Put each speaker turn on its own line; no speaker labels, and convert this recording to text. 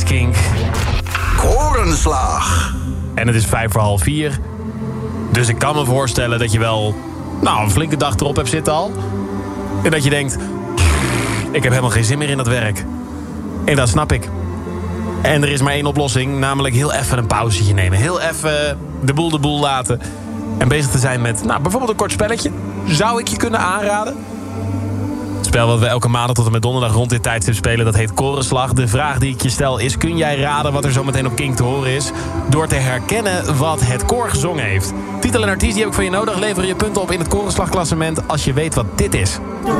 is Kink.
Korenslag.
En het is 3:55. Dus ik kan me voorstellen dat je wel een flinke dag erop hebt zitten al. En dat je denkt, ik heb helemaal geen zin meer in dat werk. En dat snap ik. En er is maar één oplossing, namelijk heel even een pauzetje nemen. Heel even de boel laten. En bezig te zijn met bijvoorbeeld een kort spelletje. Zou ik je kunnen aanraden? Het spel wat we elke maandag tot en met donderdag rond dit tijdstip spelen, dat heet Korenslag. De vraag die ik je stel is, kun jij raden wat er zometeen op Kink te horen is? Door te herkennen wat het koor gezongen heeft. Titel en artiest die heb ik van je nodig. Lever je punten op in het Korenslagklassement als je weet wat dit is.